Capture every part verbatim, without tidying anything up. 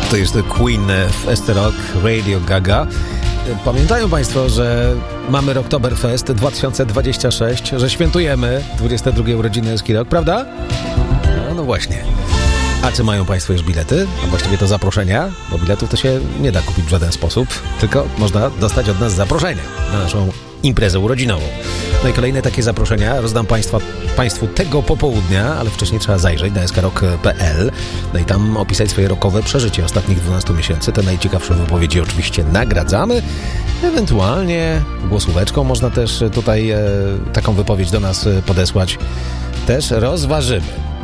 To jest Queen w S T Rock Radio Gaga. Pamiętają Państwo, że mamy Rocktoberfest dwa tysiące dwudziesty szósty, że świętujemy dwudzieste drugie urodziny Eski Rock, prawda? No, no właśnie. A czy mają Państwo już bilety? A właściwie to zaproszenia, bo biletów to się nie da kupić w żaden sposób, tylko można dostać od nas zaproszenie na naszą imprezę urodzinową. No i kolejne takie zaproszenia rozdam Państwa, Państwu tego popołudnia, ale wcześniej trzeba zajrzeć na eskarock kropka pe el, no i tam opisać swoje rockowe przeżycie ostatnich dwunastu miesięcy. Te najciekawsze wypowiedzi oczywiście nagradzamy. Ewentualnie głosóweczką można też tutaj e, taką wypowiedź do nas podesłać. Też rozważymy.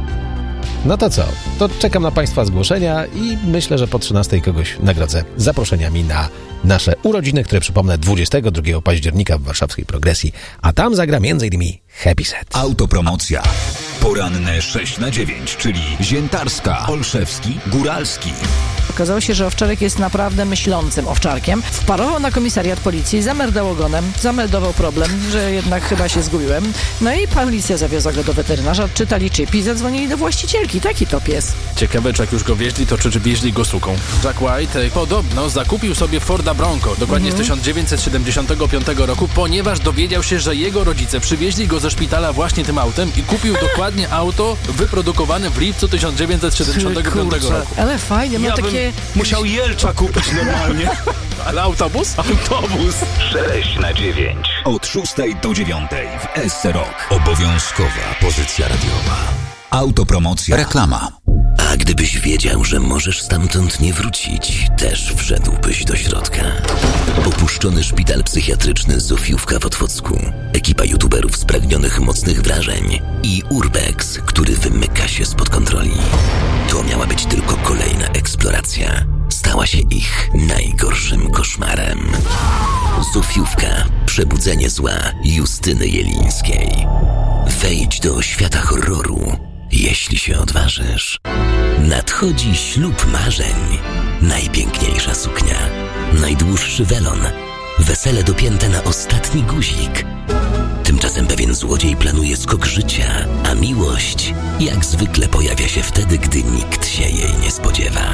No to co? To czekam na Państwa zgłoszenia i myślę, że po trzynastej kogoś nagrodzę zaproszeniami na nasze urodziny, które przypomnę dwudziestego drugiego października w warszawskiej Progresji, a tam zagra między innymi Happy Set. Autopromocja. Poranne sześć na dziewięć, czyli Ziętarska, Olszewski, Góralski. Okazało się, że owczarek jest naprawdę myślącym owczarkiem. Wparował na komisariat policji, zamerdał ogonem, zameldował problem, że jednak chyba się zgubiłem. No i policja zawiozła go do weterynarza, odczytali chip i zadzwonili do właścicielki. Taki to pies. Ciekawe, czy jak już go wieźli, to czy, czy wieźli go suką. Jack White podobno zakupił sobie Forda Bronco, dokładnie mm-hmm. z tysiąc dziewięćset siedemdziesiątego piątego roku, ponieważ dowiedział się, że jego rodzice przywieźli go ze szpitala właśnie tym autem i kupił dokładnie auto wyprodukowane w lipcu tysiąc dziewięćset siedemdziesiątego piątego roku. Ale fajnie, ma ja takie... Musiał Jelcza kupić normalnie. Ale autobus? Autobus. sześć na dziewięć. Od szóstej do dziewiątej w S C Rock. Obowiązkowa pozycja radiowa. Autopromocja. Reklama. A gdybyś wiedział, że możesz stamtąd nie wrócić, też wszedłbyś do środka. Opuszczony szpital psychiatryczny Zofiówka w Otwocku, ekipa youtuberów spragnionych mocnych wrażeń i Urbex, który wymyka się spod kontroli. To miała być tylko kolejna eksploracja. Stała się ich najgorszym koszmarem. Zofiówka. Przebudzenie zła Justyny Jelińskiej. Wejdź do świata horroru, jeśli się odważysz. Nadchodzi ślub marzeń. Najpiękniejsza suknia. Najdłuższy welon. Wesele dopięte na ostatni guzik. Tymczasem pewien złodziej planuje skok życia, a miłość jak zwykle pojawia się wtedy, gdy nikt się jej nie spodziewa.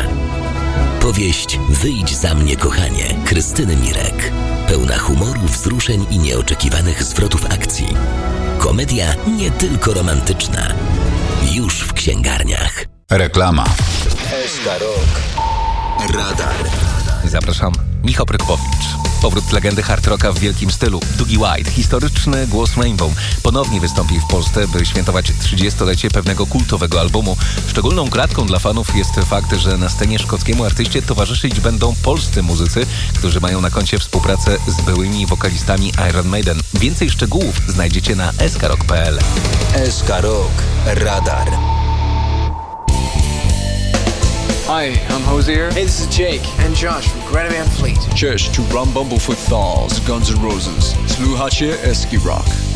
Powieść Wyjdź za mnie, kochanie, Krystyny Mirek. Pełna humoru, wzruszeń i nieoczekiwanych zwrotów akcji. Komedia nie tylko romantyczna. Już w księgarniach. Reklama. S K Rock. Radar. Zapraszam, Michał Prykowicz. Powrót legendy hard rocka w wielkim stylu. Dougie White, historyczny głos Rainbow, ponownie wystąpi w Polsce, by świętować trzydziestolecie pewnego kultowego albumu. Szczególną klatką dla fanów jest fakt, że na scenie szkockiemu artyście towarzyszyć będą polscy muzycy, którzy mają na koncie współpracę z byłymi wokalistami Iron Maiden. Więcej szczegółów znajdziecie na s k rock kropka p l. S K Rock. Radar. Hi, I'm Hosier. Hey, this is Jake and Josh from Greta Van Fleet. Cześć, tu Rum Bumblefoot Falls, Guns N' Roses. Słuchacie Eski Rock.